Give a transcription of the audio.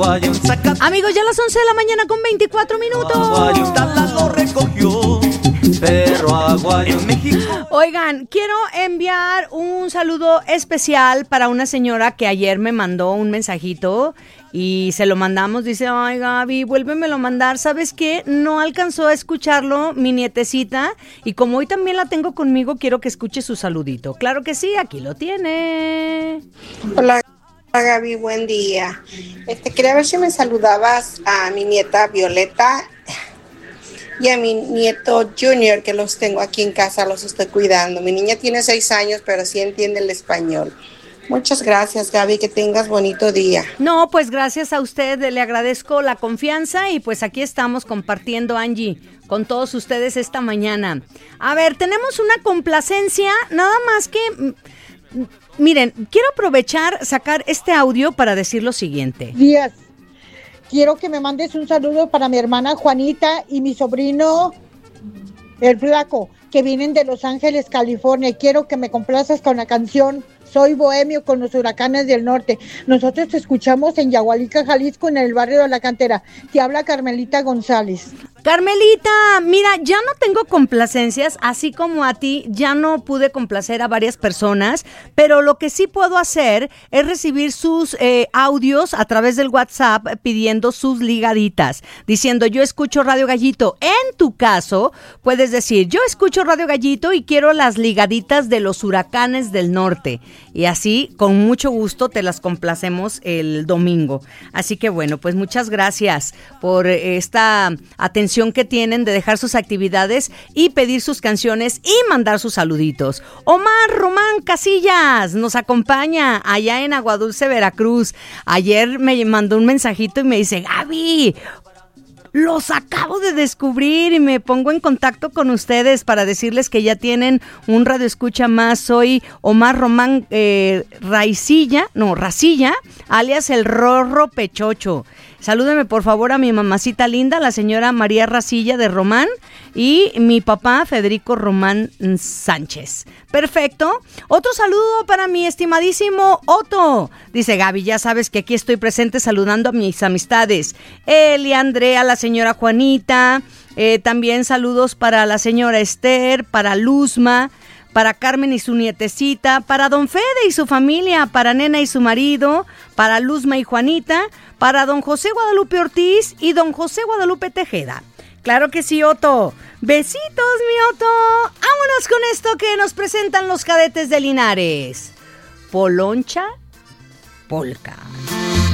Amigos, ya a las 11 de la mañana con 24 minutos. Lo recogió, pero agua en México. Oigan, quiero enviar un saludo especial para una señora que ayer me mandó un mensajito y se lo mandamos. Dice, ay Gaby, vuélvemelo a mandar. ¿Sabes qué? No alcanzó a escucharlo mi nietecita y como hoy también la tengo conmigo, quiero que escuche su saludito. Claro que sí, aquí lo tiene. Hola Gaby, buen día. Quería ver si me saludabas a mi nieta Violeta y a mi nieto Junior, que los tengo aquí en casa, los estoy cuidando. Mi niña tiene 6 años, pero sí entiende el español. Muchas gracias, Gaby, que tengas bonito día. No, pues gracias a usted, le agradezco la confianza y pues aquí estamos compartiendo, Angie, con todos ustedes esta mañana. A ver, tenemos una complacencia, nada más que... Miren, quiero aprovechar, sacar este audio para decir lo siguiente. Díaz, quiero que me mandes un saludo para mi hermana Juanita y mi sobrino, el Flaco, que vienen de Los Ángeles, California. Quiero que me complazcas con la canción Soy Bohemio con los Huracanes del Norte. Nosotros te escuchamos en Yahualica, Jalisco, en el barrio de La Cantera. Te habla Carmelita González. Carmelita, mira, ya no tengo complacencias, así como a ti, ya no pude complacer a varias personas, pero lo que sí puedo hacer es recibir sus audios a través del WhatsApp pidiendo sus ligaditas, diciendo yo escucho Radio Gallito. En tu caso, puedes decir yo escucho Radio Gallito y quiero las ligaditas de los Huracanes del Norte. Y así, con mucho gusto, te las complacemos el domingo. Así que bueno, pues muchas gracias por esta atención que tienen de dejar sus actividades y pedir sus canciones y mandar sus saluditos. Omar Román Casillas nos acompaña allá en Aguadulce, Veracruz. Ayer me mandó un mensajito y me dice, Gaby, los acabo de descubrir y me pongo en contacto con ustedes para decirles que ya tienen un radio escucha más. Soy Omar Román Racilla, alias el Rorro Pechocho. Salúdeme por favor a mi mamacita linda, la señora María Racilla de Román, y mi papá Federico Román Sánchez. Perfecto. Otro saludo para mi estimadísimo Otto. Dice, Gaby, ya sabes que aquí estoy presente saludando a mis amistades. Eli, Andrea, la señora Juanita. También saludos para la señora Esther, para Luzma, para Carmen y su nietecita, para don Fede y su familia, para Nena y su marido, para Luzma y Juanita, para don José Guadalupe Ortiz y don José Guadalupe Tejeda. Claro que sí, Otto. Besitos, mi Otto. Vámonos con esto que nos presentan los Cadetes de Linares. Poloncha Polka.